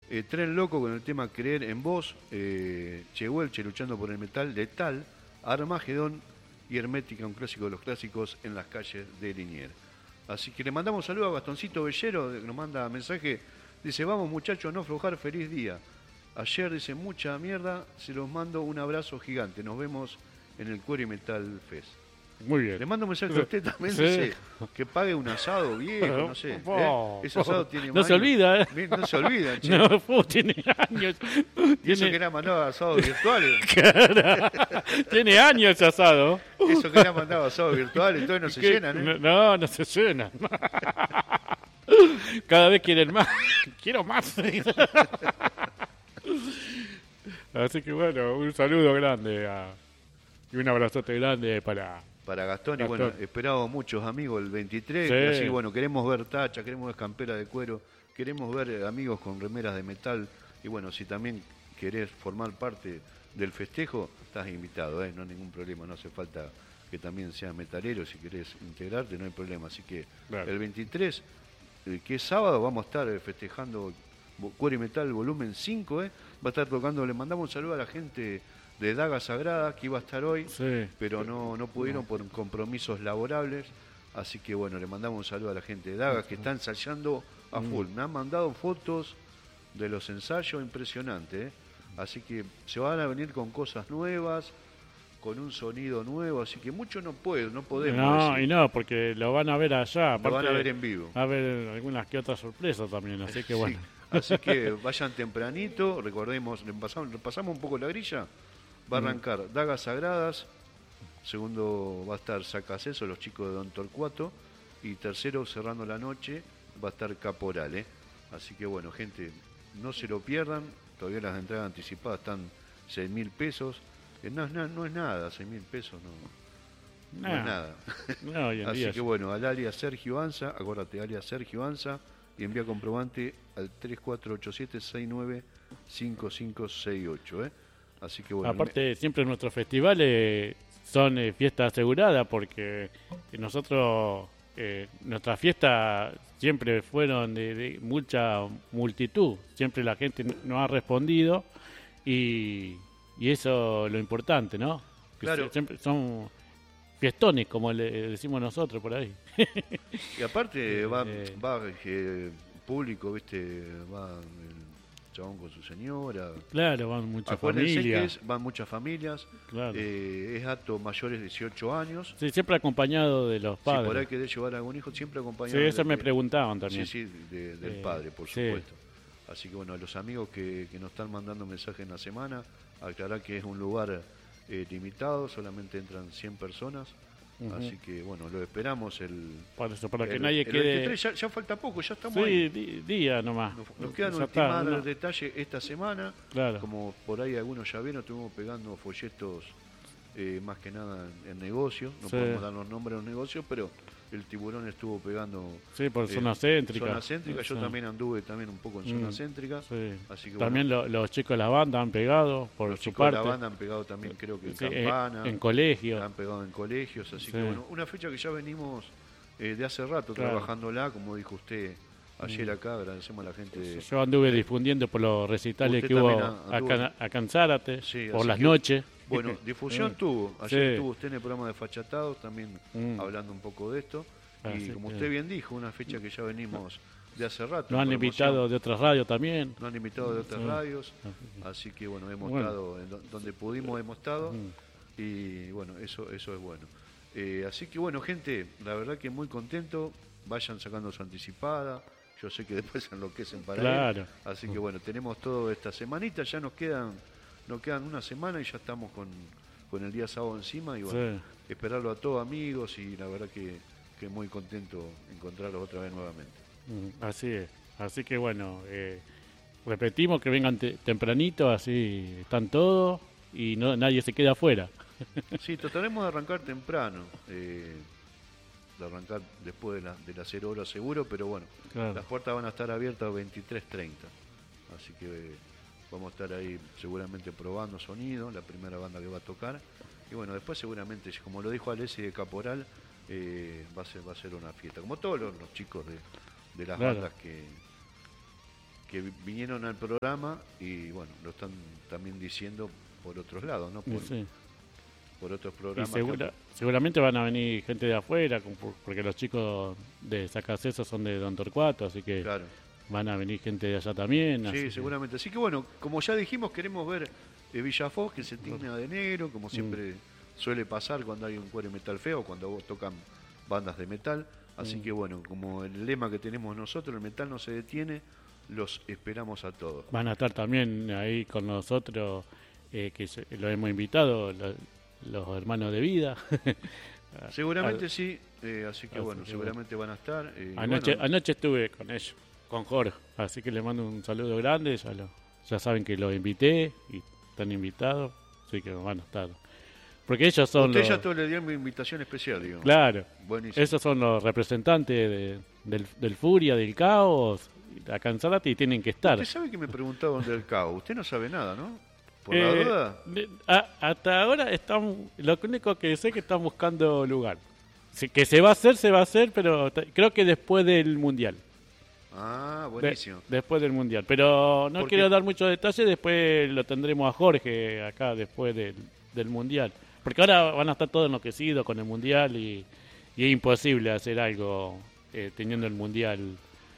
Tren Loco con el tema Creer en Vos, Chehuelche luchando por el metal letal, Armagedón y Hermética, un clásico de los clásicos en las calles de Liniers. Así que le mandamos un saludo a Gastoncito Bellero, que nos manda mensaje, dice, vamos muchachos, no aflojar, feliz día. Ayer dice, mucha mierda, se los mando un abrazo gigante, nos vemos en el Cuero y Metal Fest. Muy bien. Le mando un mensaje a usted también, Sí. dice que pague un asado viejo, no sé. Ese asado tiene No más se años. olvida, ¿eh? No se olvida, che. No, tiene años. Y eso que era mandado asados virtuales. Tiene años ese asado. Eso que era mandado asados virtuales, entonces no se llenan, ¿eh? No se llenan. Cada vez quieren más. Quiero más. Así que bueno, un saludo grande y un abrazote grande para Gastón. Y bueno, esperamos muchos amigos el 23. Sí. Así que bueno, queremos ver tacha, queremos ver campera de cuero, queremos ver amigos con remeras de metal. Y bueno, si también querés formar parte del festejo, estás invitado, no hay ningún problema, no hace falta que también seas metalero, si querés integrarte, no hay problema. Así que claro, el 23, que es sábado, vamos a estar festejando Cuero y Metal volumen 5, va a estar tocando, le mandamos un saludo a la gente de Daga Sagrada, que iba a estar hoy, sí, pero no pudieron por compromisos laborables, así que bueno, le mandamos un saludo a la gente de Daga, que está ensayando a full. Me han mandado fotos de los ensayos, impresionante, así que se van a venir con cosas nuevas, con un sonido nuevo, así que mucho no podemos no, decir. Y no, porque lo van a ver allá. Lo van a ver en vivo. Va a haber algunas que otras sorpresas también, así que bueno. Sí, así que vayan tempranito, recordemos, repasamos un poco la grilla. Va a arrancar Dagas Sagradas, segundo va a estar Sacaceso, los chicos de Don Torcuato, y tercero, cerrando la noche, va a estar Caporal, Así que bueno, gente, no se lo pierdan, todavía las entradas anticipadas están 6.000 pesos, no es nada, 6.000 pesos no es nada. No, hoy en Así día que bueno, al alias Sergio Anza, acuérdate, alias Sergio Anza, y envía comprobante al 3487-695568, Así que bueno. Aparte, siempre nuestros festivales son fiestas aseguradas porque nosotros, nuestras fiestas siempre fueron de mucha multitud. Siempre la gente nos ha respondido y eso es lo importante, ¿no? Que claro. Siempre son fiestones, como le decimos nosotros por ahí. Y aparte va público, ¿viste? Va el chabón con su señora. Claro, van muchas familias. Van muchas familias. Claro. Es apto mayores de 18 años. Sí, siempre acompañado de los padres. Si por ahí querés llevar a algún hijo, siempre acompañado. Sí, eso me preguntaban también. Sí, del padre, por supuesto. Así que bueno, a los amigos que nos están mandando mensajes en la semana, aclarar que es un lugar limitado, solamente entran 100 personas. Así que bueno, lo esperamos para que nadie quede. 23, ya falta poco, ya estamos ahí. Sí, día nomás. Nos quedan ultimar el detalle esta semana. Claro. Como por ahí algunos ya vieron, estuvimos pegando folletos más que nada en negocio. No podemos dar los nombres de los negocios, pero el Tiburón estuvo pegando. Sí, por zona céntrica. Zona céntrica, yo también anduve también un poco en zona céntrica. Sí. Así que también los chicos de la banda han pegado por los su chicos parte. de la banda han pegado también, creo que en Campana. En colegios. Han pegado en colegios, así que bueno, una fecha que ya venimos de hace rato trabajándola, como dijo usted ayer acá, agradecemos a la gente. Yo anduve difundiendo por los recitales que hubo acá en Zárate, por las noches. Bueno, difusión tuvo. Ayer estuvo usted en el programa de Fachatados, también hablando un poco de esto. Y como usted bien dijo, una fecha que ya venimos de hace rato. Nos han invitado de otras radios también. Nos han invitado de otras radios. Así que bueno, hemos estado donde pudimos, hemos estado. Y bueno, eso es bueno. Así que bueno, gente, la verdad que muy contento. Vayan sacando su anticipada. Yo sé que después se enloquecen para ir. Así que bueno, tenemos todo esta semanita. Ya nos quedan una semana y ya estamos con el día sábado encima. Y bueno, esperarlo a todos amigos. Y la verdad que muy contento encontrarlos otra vez nuevamente. Así es. Así que bueno, repetimos que vengan tempranito, así están todos y nadie se queda afuera. Sí, trataremos de arrancar temprano. De arrancar después de las 0 horas seguro, pero bueno, las puertas van a estar abiertas a 23:30, así que vamos a estar ahí seguramente probando sonido, la primera banda que va a tocar, y bueno, después seguramente, como lo dijo Alessi de Caporal, va a ser una fiesta, como todos los chicos de las bandas que vinieron al programa y bueno, lo están también diciendo por otros lados, ¿no? Sí. Por otros Y programas. seguramente van a venir gente de afuera, porque los chicos de Sacaceso son de Don Torcuato, así que Claro. van a venir gente de allá también. Sí, así seguramente. Así que bueno, como ya dijimos, queremos ver Villafoz, que se tiña de negro, como siempre suele pasar cuando hay un cuero y metal feo, cuando tocan bandas de metal. Así que bueno, como el lema que tenemos nosotros, el metal no se detiene, los esperamos a todos. Van a estar también ahí con nosotros, lo hemos invitado, los hermanos de vida. Seguramente sí, así que bueno, seguramente van a estar. Anoche estuve con ellos, con Jorge, así que les mando un saludo grande, ya saben que los invité y están invitados, así que van a estar. Porque ellos son Usted ya todo le dio mi invitación especial, digo. Claro, buenísimo. Esos son los representantes del Furia, del Caos, acá en Zárate, y tienen que estar. Usted sabe que me preguntaban del Caos, usted no sabe nada, ¿no? ¿Por la duda? Hasta ahora lo único que sé es que están buscando lugar. Que se va a hacer, pero creo que después del Mundial. Ah, buenísimo. Después del Mundial. Pero no quiero dar muchos detalles, después lo tendremos a Jorge acá después del Mundial. Porque ahora van a estar todos enloquecidos con el Mundial y es imposible hacer algo teniendo el Mundial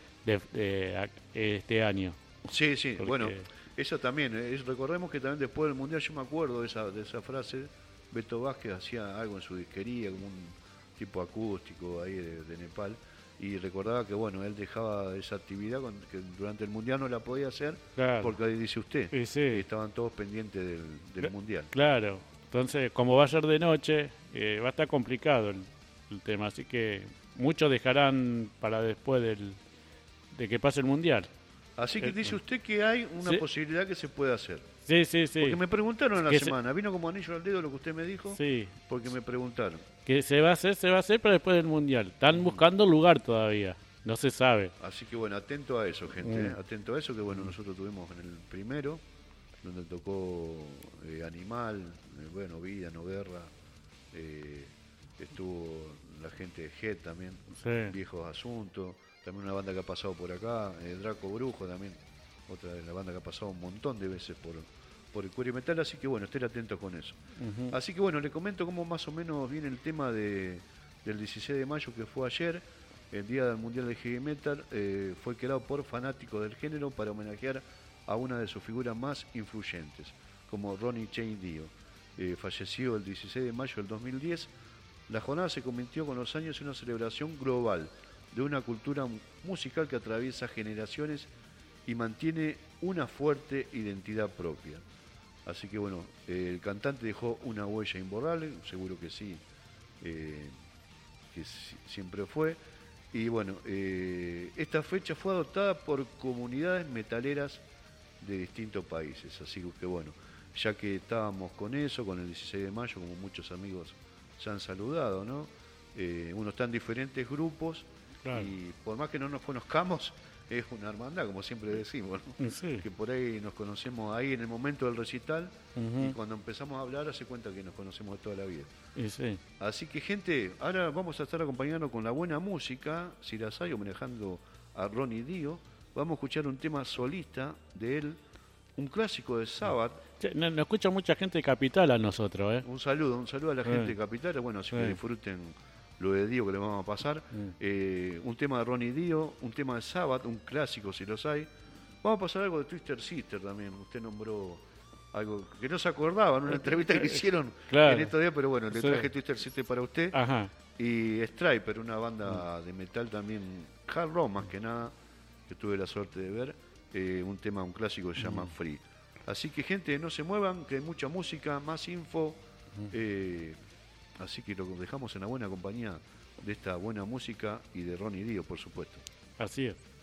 de este año. Sí, Porque... bueno, eso también. Recordemos que también después del Mundial, yo me acuerdo de esa frase, Beto Vázquez hacía algo en su disquería, como un tipo acústico ahí de Nepal, y recordaba que bueno, él dejaba esa actividad que durante el Mundial no la podía hacer, claro. Porque ahí dice usted, sí. Estaban todos pendientes del Mundial. Claro, entonces como va a ser de noche, va a estar complicado el tema, así que muchos dejarán para después de que pase el Mundial. Así que dice usted que hay una posibilidad que se pueda hacer. Sí. Porque me preguntaron en la semana, vino como anillo al dedo lo que usted me dijo, sí. Porque me preguntaron. Que se va a hacer, pero después del Mundial. Están buscando lugar todavía, no se sabe. Así que bueno, atento a eso, gente, atento a eso, que bueno, nosotros tuvimos en el primero, donde tocó Animal, bueno, Vida, No Guerra, estuvo la gente de Head también, Viejos Asuntos, también una banda que ha pasado por acá, Draco Brujo también, otra de la banda que ha pasado un montón de veces por el cuero y metal, así que bueno, estén atentos con eso. Así que bueno, le comento cómo más o menos viene el tema del 16 de mayo, que fue ayer, el Día del Mundial de Heavy Metal. Fue creado por fanáticos del género para homenajear a una de sus figuras más influyentes, como Ronnie James Dio. Falleció el 16 de mayo del 2010. La jornada se convirtió con los años en una celebración global de una cultura musical que atraviesa generaciones y mantiene una fuerte identidad propia. Así que bueno, el cantante dejó una huella imborrable, seguro que sí, que siempre fue. Y bueno, esta fecha fue adoptada por comunidades metaleras de distintos países. Así que bueno, ya que estábamos con eso, con el 16 de mayo, como muchos amigos se han saludado, ¿no? Uno está en diferentes grupos, claro. Y por más que no nos conozcamos, es una hermandad, como siempre decimos, ¿no? Sí. Que por ahí nos conocemos ahí en el momento del recital, y cuando empezamos a hablar hace cuenta que nos conocemos de toda la vida. Sí. Así que gente, ahora vamos a estar acompañando con la buena música, si las hay, homenajando a Ronnie Dio. Vamos a escuchar un tema solista de él, un clásico de Sabbath. Nos escucha mucha gente de Capital a nosotros, ¿eh? Un saludo a la gente de Capital, bueno, así que disfruten lo de Dio que le vamos a pasar. Un tema de Ronnie Dio, un tema de Sabbath, un clásico si los hay. Vamos a pasar algo de Twisted Sister también. Usted nombró algo que no se acordaba en una entrevista que le hicieron en estos días, pero bueno, le traje Twisted Sister para usted. Ajá. Y Striper, una banda de metal también, hard rock más que nada, que tuve la suerte de ver. Un tema, un clásico que se llama Free. Así que gente, no se muevan, que hay mucha música, más info. Así que lo dejamos en la buena compañía de esta buena música y de Ronnie Dio, por supuesto. Así es.